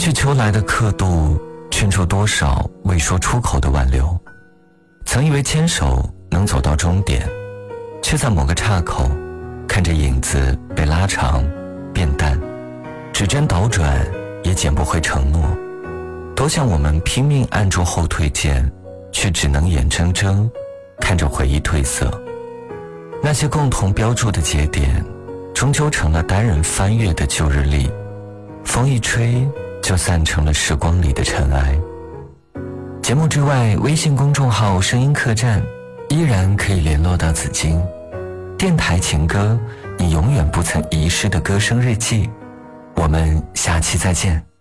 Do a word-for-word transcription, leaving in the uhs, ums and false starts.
去求来的刻度，圈出多少未说出口的挽留。曾以为牵手能走到终点，却在某个岔口看着影子被拉长变淡，指针倒转也捡不回承诺。多想我们拼命按住后退键，却只能眼睁睁看着回忆褪色。那些共同标注的节点，终究成了单人翻阅的旧日历，风一吹就散成了时光里的尘埃。节目之外，微信公众号声音客栈依然可以联络到紫金。电台情歌，你永远不曾遗失的歌声日记。我们下期再见。